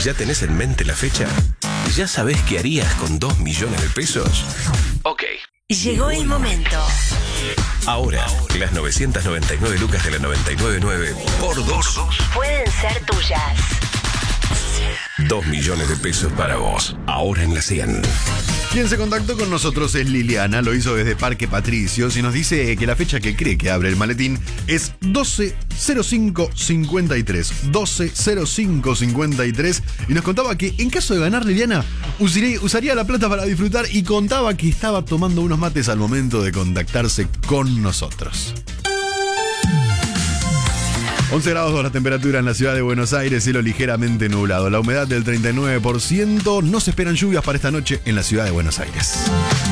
¿Ya tenés en mente la fecha? ¿Ya sabés qué harías con 2 millones de pesos? Ok. Llegó el momento. Ahora, las 999 lucas de la 999 por 2 Pueden ser tuyas. 2 millones de pesos para vos. Ahora en la 100. Quien se contactó con nosotros es Liliana, lo hizo desde Parque Patricios y nos dice que la fecha que cree que abre el maletín es 12/05/53. 12/05/53. Y nos contaba que en caso de ganar, Liliana usaría la plata para disfrutar y contaba que estaba tomando unos mates al momento de contactarse con nosotros. 11 grados la temperatura en la ciudad de Buenos Aires, cielo ligeramente nublado. La humedad del 39%. No se esperan lluvias para esta noche en la ciudad de Buenos Aires.